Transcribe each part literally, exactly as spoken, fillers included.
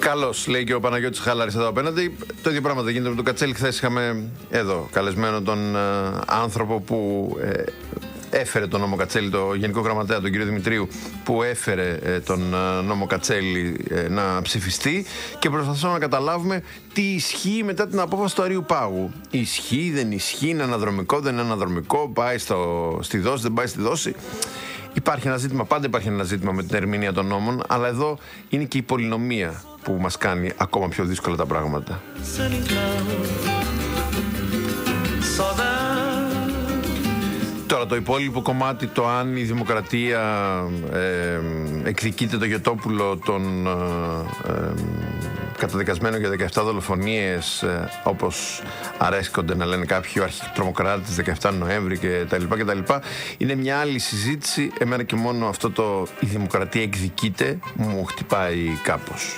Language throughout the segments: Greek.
Καλώς, λέει και ο Παναγιώτης Χαλάρης εδώ απέναντι. Το ίδιο πράγμα δεν γίνεται με τον Κατσέλη. Χθες είχαμε εδώ καλεσμένο τον ε, άνθρωπο που ε, έφερε τον νόμο Κατσέλη, το Γενικό Γραμματέα, τον κύριο Δημητρίου, που έφερε ε, τον ε, νόμο Κατσέλη ε, να ψηφιστεί, και προσπαθούμε να καταλάβουμε τι ισχύει μετά την απόφαση του Αριού Πάγου. Ισχύει, δεν ισχύει, είναι αναδρομικό, δεν είναι αναδρομικό, πάει στο, στη δόση, δεν πάει στη δόση. Υπάρχει ένα ζήτημα, πάντα υπάρχει ένα ζήτημα με την ερμηνεία των νόμων, αλλά εδώ είναι και η πολυνομία που μας κάνει ακόμα πιο δύσκολα τα πράγματα. Τώρα το υπόλοιπο κομμάτι, το αν η δημοκρατία ε, εκδικείται το γετόπουλο των ε, ε, καταδικασμένων για δεκαεπτά δολοφονίες, ε, όπως αρέσκονται να λένε κάποιοι, ο αρχιτρομοκράτης δεκαεπτά Νοέμβρη και τα λοιπά και τα λοιπά, είναι μια άλλη συζήτηση. Εμένα και μόνο αυτό το «η δημοκρατία εκδικείται» μου χτυπάει κάπως.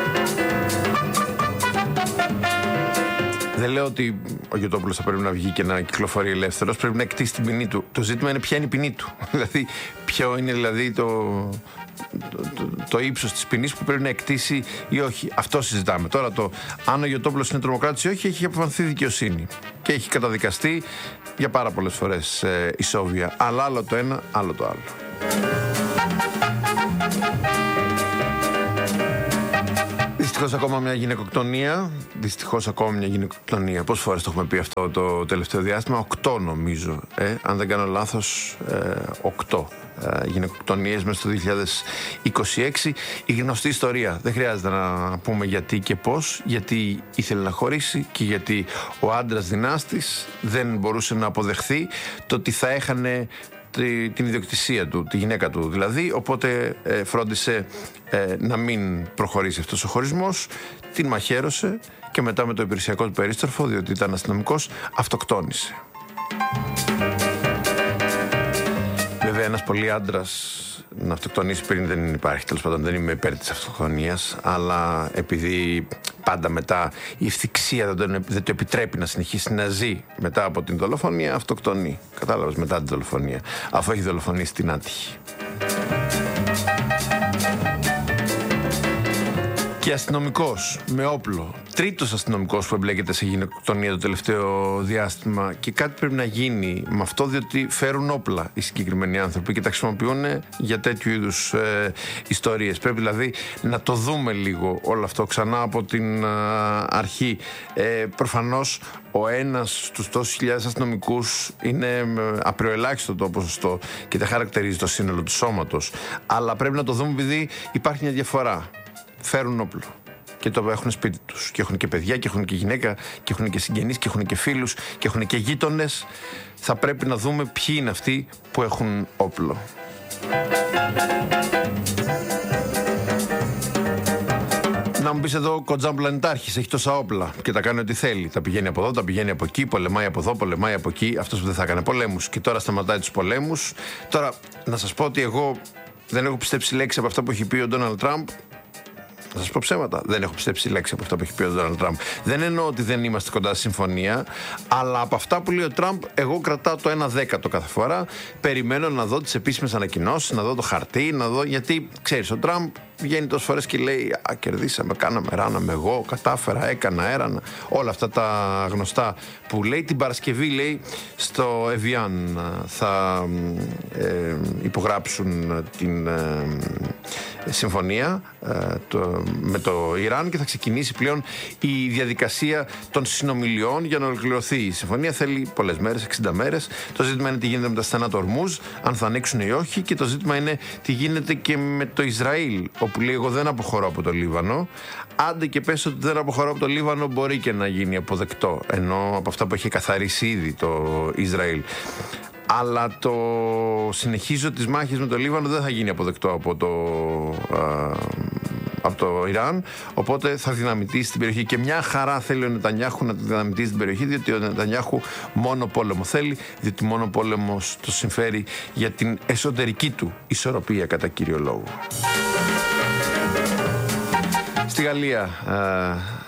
Δεν λέω ότι ο Γιωτόπουλος θα πρέπει να βγει και να κυκλοφορεί ελεύθερος, πρέπει να εκτίσει την ποινή του. Το ζήτημα είναι ποια είναι η ποινή του. Δηλαδή, ποιο είναι δηλαδή το, το, το, το ύψος της ποινής που πρέπει να εκτίσει ή όχι. Αυτό συζητάμε. Τώρα το αν ο Γιωτόπουλος είναι τρομοκράτης ή όχι, έχει αποφανθεί δικαιοσύνη. Και έχει καταδικαστεί για πάρα πολλές φορές ε, ισόβια. Αλλά άλλο το ένα, άλλο το άλλο. Δυστυχώς ακόμα μια γυναικοκτονία. Δυστυχώς ακόμα μια γυναικοκτονία. Πόσες φορές το έχουμε πει αυτό το τελευταίο διάστημα? Οκτώ νομίζω. Ε, αν δεν κάνω λάθος, ε, οκτώ ε, γυναικοκτονίες μέσα στο δύο χιλιάδες είκοσι έξι. Η γνωστή ιστορία. Δεν χρειάζεται να πούμε γιατί και πώς. Γιατί ήθελε να χωρίσει και γιατί ο άντρας δυνάστης δεν μπορούσε να αποδεχθεί το ότι θα έχανε την ιδιοκτησία του, τη γυναίκα του δηλαδή, οπότε ε, φρόντισε ε, να μην προχωρήσει αυτός ο χωρισμός, την μαχαίρωσε και μετά με το υπηρεσιακό του περίστροφο, διότι ήταν αστυνομικός, αυτοκτόνησε. Βέβαια ένας πολύ άντρας να αυτοκτονήσει πριν δεν υπάρχει, τέλος πάντων δεν είμαι υπέρ της αυτοκτονίας, αλλά επειδή πάντα μετά η ευθυξία δεν, τον, δεν το επιτρέπει να συνεχίσει να ζει μετά από την δολοφονία, αυτοκτονεί. Κατάλαβες, μετά την δολοφονία, αφού έχει δολοφονήσει την άτυχη. Και αστυνομικός με όπλο, τρίτος αστυνομικός που εμπλέκεται σε γυναικοκτονία το τελευταίο διάστημα, και κάτι πρέπει να γίνει με αυτό, διότι φέρουν όπλα οι συγκεκριμένοι άνθρωποι και τα χρησιμοποιούν για τέτοιου είδους ε, ιστορίες. Πρέπει δηλαδή να το δούμε λίγο όλο αυτό ξανά από την α, αρχή. Ε, προφανώς ο ένας στους τόσους χιλιάδες αστυνομικούς είναι απειροελάχιστο το ποσοστό και δεν χαρακτηρίζει το σύνολο του σώματος, αλλά πρέπει να το δούμε επειδή υπάρχει μια διαφορά. Φέρουν όπλο και το έχουν σπίτι τους και έχουν και παιδιά και έχουν και γυναίκα και έχουν και συγγενείς και έχουν και φίλους και έχουν και γείτονες. Θα πρέπει να δούμε ποιοι είναι αυτοί που έχουν όπλο. Να μου πεις εδώ, ο Κοντζάν Πλανητάρχης έχει τόσα όπλα και τα κάνει ό,τι θέλει. Τα πηγαίνει από εδώ, τα πηγαίνει από εκεί, πολεμάει από εδώ, πολεμάει από εκεί. Αυτός που δεν θα έκανε πολέμους και τώρα σταματάει τους πολέμους. Τώρα, να σας πω ότι εγώ δεν έχω πιστέψει λέξη από αυτά που έχει πει ο Ντόναλντ Τραμπ. Να σας πω ψέματα. Δεν έχω πιστέψει λέξη από αυτά που έχει πει ο Ντόναλντ Τραμπ. Δεν εννοώ ότι δεν είμαστε κοντά στη συμφωνία, αλλά από αυτά που λέει ο Τραμπ, εγώ κρατάω το ένα δέκατο κάθε φορά. Περιμένω να δω τις επίσημες ανακοινώσεις, να δω το χαρτί, να δω. Γιατί ξέρεις, ο Τραμπ βγαίνει τόσες φορές και λέει: α, κερδίσαμε, κάναμε, ράναμε, εγώ κατάφερα, έκανα, έρανα. Όλα αυτά τα γνωστά που λέει. Την Παρασκευή, λέει, στο Εβιάν θα ε, υπογράψουν την ε, συμφωνία ε, το, με το Ιράν και θα ξεκινήσει πλέον η διαδικασία των συνομιλιών για να ολοκληρωθεί. Η συμφωνία θέλει πολλές μέρες, εξήντα μέρες. Το ζήτημα είναι τι γίνεται με τα στενά του Ορμούζ, αν θα ανοίξουν ή όχι, και το ζήτημα είναι τι γίνεται και με το Ισραήλ, όπου λέει: εγώ δεν αποχωρώ από το Λίβανο. Άντε και πες ότι δεν αποχωρώ από το Λίβανο, μπορεί και να γίνει αποδεκτό, ενώ από αυτά που έχει καθαρίσει ήδη το Ισραήλ. Αλλά το συνεχίζω τις μάχες με το Λίβανο δεν θα γίνει αποδεκτό από το, α, από το Ιράν, οπότε θα δυναμητήσει την περιοχή. Και μια χαρά θέλει ο Νετανιάχου να δυναμητήσει την περιοχή, διότι ο Νετανιάχου μόνο πόλεμο θέλει, διότι μόνο πόλεμος το συμφέρει για την εσωτερική του ισορροπία κατά κύριο λόγο. Στη Γαλλία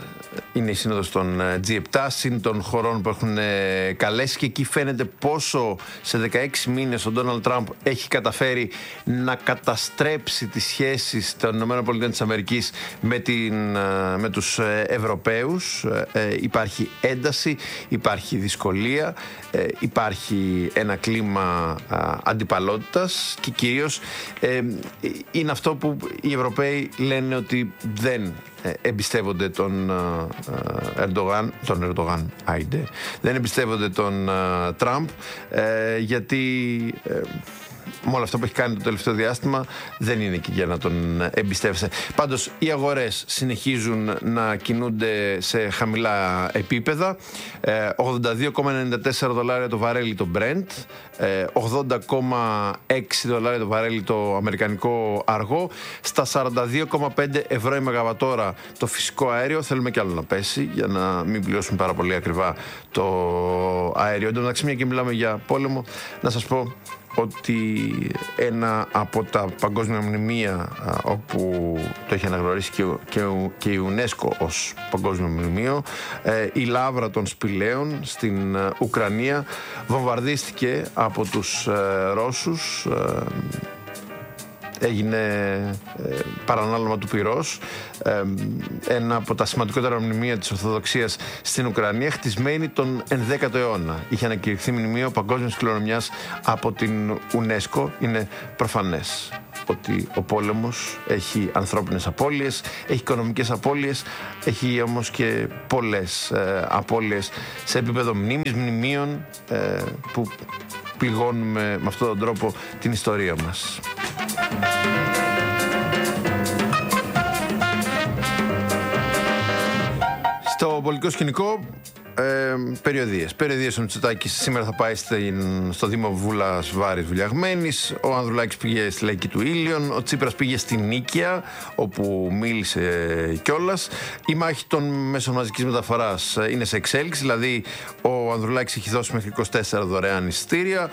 είναι η σύνοδος των τζι επτά, συν των χωρών που έχουν καλέσει, και εκεί φαίνεται πόσο σε δεκαέξι μήνες ο Ντόναλντ Τραμπ έχει καταφέρει να καταστρέψει τις σχέσεις των ΗΠΑ με, την, με τους Ευρωπαίους. Ε, υπάρχει ένταση, υπάρχει δυσκολία, ε, υπάρχει ένα κλίμα α, αντιπαλότητας, και κυρίως ε, είναι αυτό που οι Ευρωπαίοι λένε ότι δεν εμπιστεύονται τον Ερντογάν, τον Ερντογάν, άιντε, δεν εμπιστεύονται τον Τραμπ, ε, γιατί ε, με όλα αυτά που έχει κάνει το τελευταίο διάστημα δεν είναι και για να τον εμπιστεύεσαι. Πάντως οι αγορές συνεχίζουν να κινούνται σε χαμηλά επίπεδα. ε, ογδόντα δύο κόμμα ενενήντα τέσσερα δολάρια το βαρέλι το Brent, ε, ογδόντα κόμμα έξι δολάρια το βαρέλι το αμερικανικό αργό, στα σαράντα δύο κόμμα πέντε ευρώ η μεγαβατόρα το φυσικό αέριο. Θέλουμε κι άλλο να πέσει για να μην πληρώσουμε πάρα πολύ ακριβά το αέριο. Εν τω μεταξύ, μια και μιλάμε για πόλεμο, να σας πω ότι ένα από τα παγκόσμια μνημεία όπου το έχει αναγνωρίσει και, και, και η UNESCO ως παγκόσμιο μνημείο, ε, η Λάβρα των Σπηλαίων στην ε, Ουκρανία, βομβαρδίστηκε από τους ε, Ρώσους. ε, Έγινε ε, παρανάλωμα του πυρός, ε, ένα από τα σημαντικότερα μνημεία της Ορθοδοξίας στην Ουκρανία, χτισμένη τον ενδέκατο αιώνα. Είχε ανακηρυχθεί μνημείο παγκόσμιας κληρονομιάς από την UNESCO. Είναι προφανές ότι ο πόλεμος έχει ανθρώπινες απώλειες, έχει οικονομικές απώλειες, έχει όμως και πολλές ε, απώλειες σε επίπεδο μνήμης, μνημείων, ε, που πληγώνουμε με αυτόν τον τρόπο την ιστορία μας. Στο πολιτικό σκηνικό, ε, περιοδίες. Περιοδίες ο Μητσοτάκης σήμερα θα πάει στην, στο Δήμο Βούλας Βάρης Βουλιαγμένης, ο Ανδρουλάκης πήγε στη Λαϊκή του Ήλιον, ο Τσίπρας πήγε στη Νίκαια, όπου μίλησε κιόλας. Η μάχη των μέσων μαζικής μεταφοράς είναι σε εξέλιξη, δηλαδή ο Ανδρουλάκης έχει δώσει μέχρι είκοσι τέσσερα δωρεάν εισιτήρια,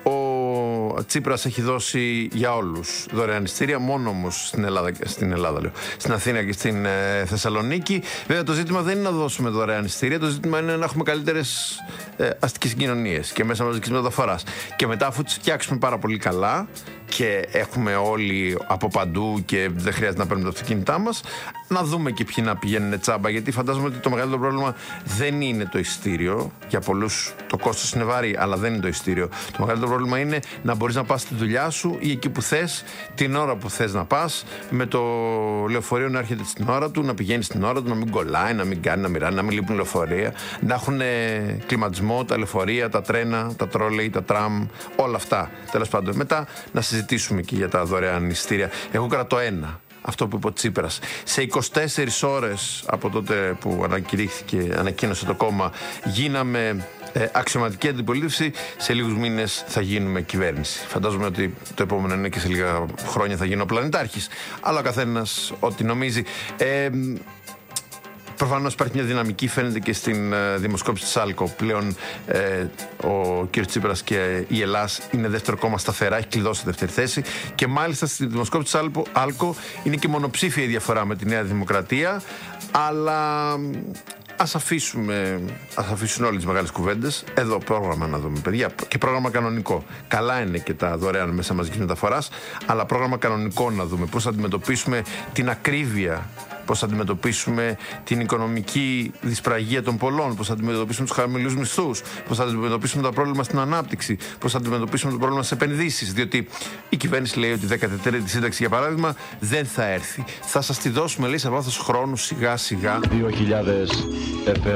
ο Τσίπρας έχει δώσει για όλους δωρεάν εισιτήρια, μόνο όμως στην Ελλάδα, στην Ελλάδα λέω, στην Αθήνα και στην ε, Θεσσαλονίκη. Βέβαια το ζήτημα δεν είναι να δώσουμε δωρεάν εισιτήρια, το ζήτημα είναι να έχουμε καλύτερες ε, αστικές συγκοινωνίες και μέσα μαζικής μεταφοράς. Και μετά, αφού τις φτιάξουμε πάρα πολύ καλά και έχουμε όλοι από παντού και δεν χρειάζεται να παίρνουμε τα αυτοκίνητά μας, να δούμε και ποιοι να πηγαίνουν τσάμπα. Γιατί φαντάζομαι ότι το μεγαλύτερο πρόβλημα δεν είναι το εισιτήριο. Για πολλούς το κόστος είναι βαρύ, αλλά δεν είναι το εισιτήριο. Το μεγαλύτερο πρόβλημα είναι να μπορείς να πας στη δουλειά σου ή εκεί που θες, την ώρα που θες να πας, με το λεωφορείο να έρχεται στην ώρα του, να πηγαίνει στην ώρα του, να μην κολλάει, να μην κάνει, να μοιράνει, να μην λείπουν λεωφορεία, να έχουν κλιματισμό τα λεωφορεία, τα τρένα, τα τρόλεϊ, τα τραμ, όλα αυτά. Τέλος πάντων, μετά να συζητήσουμε και για τα δωρεάν εισιτήρια. Εγώ κρατώ ένα. Αυτό που είπε ο Τσίπρας. Σε είκοσι τέσσερις ώρες από τότε που ανακηρύχθηκε, ανακοίνωσε το κόμμα, γίναμε ε, αξιωματική αντιπολίτευση. Σε λίγους μήνες θα γίνουμε κυβέρνηση. Φαντάζομαι ότι το επόμενο είναι και σε λίγα χρόνια θα γίνω πλανητάρχης. Αλλά ο καθένας ό,τι νομίζει. Ε, Προφανώς υπάρχει μια δυναμική, φαίνεται και στην ε, δημοσκόπηση της Άλκο. Πλέον ε, ο κ. Τσίπρας και η Ελλάς είναι δεύτερο κόμμα σταθερά, έχει κλειδώσει δεύτερη θέση. Και μάλιστα στη δημοσκόπηση της Άλκο είναι και μονοψήφια η διαφορά με τη Νέα Δημοκρατία. Αλλά ας αφήσουμε, ας αφήσουν όλες τις μεγάλες κουβέντες. Εδώ πρόγραμμα να δούμε, παιδιά. Και πρόγραμμα κανονικό. Καλά είναι και τα δωρεάν μέσα μαζικής μεταφοράς, αλλά πρόγραμμα κανονικό να δούμε. Πώς θα αντιμετωπίσουμε την ακρίβεια, πώς θα αντιμετωπίσουμε την οικονομική δυσπραγία των πολλών, πώς θα αντιμετωπίσουμε τους χαμηλούς μισθούς, πώς θα αντιμετωπίσουμε το πρόβλημα στην ανάπτυξη, πώς θα αντιμετωπίσουμε το πρόβλημα στις επενδύσεις. Διότι η κυβέρνηση λέει ότι η δεκατετράτη σύνταξη, για παράδειγμα, δεν θα έρθει. Θα σας τη δώσουμε, λέει, σε βάθος χρόνου, σιγά σιγά.